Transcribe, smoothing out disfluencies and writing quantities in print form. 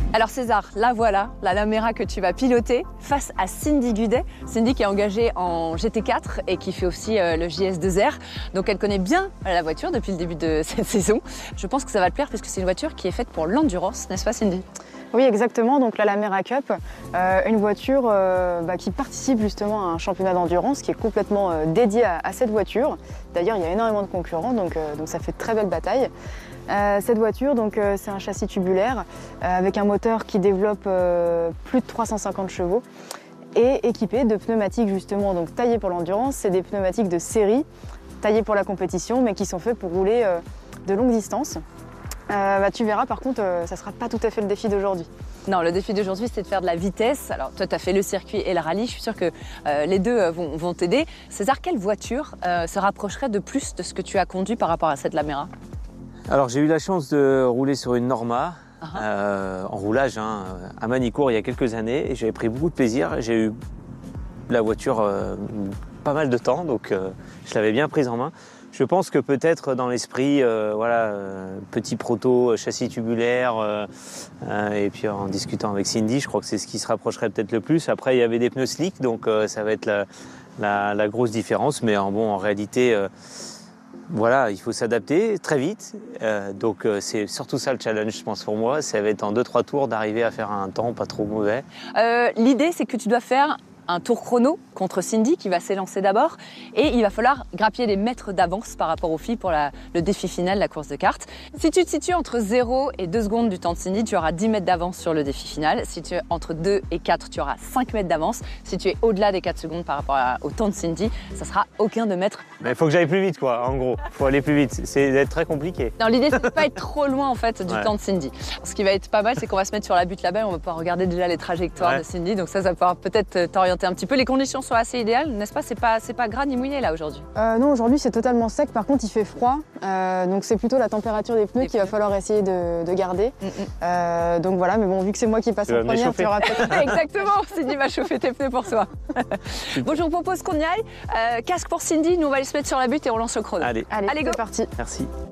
Alors César, la voilà, la Lamera que tu vas piloter face à Cindy Gudet. Cindy qui est engagée en GT4 et qui fait aussi le JS2R. Donc elle connaît bien la voiture depuis le début de cette saison. Je pense que ça va te plaire puisque c'est une voiture qui est faite pour l'endurance, n'est-ce pas Cindy? Oui, exactement. Donc la Lamera Cup, une voiture qui participe justement à un championnat d'endurance qui est complètement dédié à cette voiture. D'ailleurs, il y a énormément de concurrents, donc ça fait de très belle bataille. Cette voiture, c'est un châssis tubulaire avec un moteur qui développe plus de 350 chevaux et équipé de pneumatiques justement donc taillées pour l'endurance. C'est des pneumatiques de série, taillées pour la compétition, mais qui sont faits pour rouler de longues distances. Tu verras, par contre, ça ne sera pas tout à fait le défi d'aujourd'hui. Non, le défi d'aujourd'hui, c'est de faire de la vitesse. Alors, toi, tu as fait le circuit et le rallye. Je suis sûre que les deux vont t'aider. César, quelle voiture se rapprocherait de plus de ce que tu as conduit par rapport à cette Lamera? Alors, j'ai eu la chance de rouler sur une Norma en roulage à Manicourt il y a quelques années. Et j'avais pris beaucoup de plaisir. J'ai eu la voiture pas mal de temps, donc je l'avais bien prise en main. Je pense que peut-être dans l'esprit, petit proto, châssis tubulaire, et puis en discutant avec Cindy, je crois que c'est ce qui se rapprocherait peut-être le plus. Après, il y avait des pneus slick, donc ça va être la grosse différence. Mais en réalité, il faut s'adapter très vite. Donc c'est surtout ça le challenge, je pense, pour moi. Ça va être en 2-3 tours d'arriver à faire un temps pas trop mauvais. L'idée, c'est que tu dois faire un tour chrono contre Cindy qui va s'élancer d'abord et il va falloir grappiller des mètres d'avance par rapport aux filles pour le défi final, la course de karts. Si tu te situes entre 0 et 2 secondes du temps de Cindy, tu auras 10 mètres d'avance sur le défi final. Si tu es entre 2 et 4, tu auras 5 mètres d'avance. Si tu es au-delà des 4 secondes par rapport au temps de Cindy, ça sera aucun de mètres. Mais il faut que j'aille plus vite, quoi, en gros. Il faut aller plus vite. C'est d'être très compliqué. Non, l'idée, c'est de ne pas être trop loin en fait du temps de Cindy. Ce qui va être pas mal, c'est qu'on va se mettre sur la butte là-bas et on va pouvoir regarder déjà les trajectoires de Cindy. Donc ça va pouvoir peut-être t'orienter un petit peu. Les conditions sont assez idéales, n'est-ce pas? C'est pas gras ni mouillé là aujourd'hui. Non, aujourd'hui c'est totalement sec. Par contre, il fait froid. Donc c'est plutôt la température des pneus qu'il va falloir essayer de garder. Donc voilà, mais bon, vu que c'est moi qui passe en première, tu auras peut-être... Exactement, Cindy va chauffer tes pneus pour toi. Bon, je vous propose qu'on y aille. Casque pour Cindy, nous on va aller se mettre sur la butte et on lance le chrono. Allez, go. C'est parti. Merci.